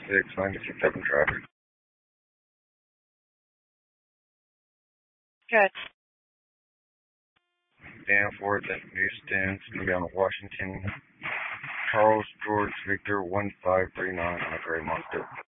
96 traffic. Good. Danforth at Houston. It's going to be on the Washington. Charles George Victor 1539 on a gray monster.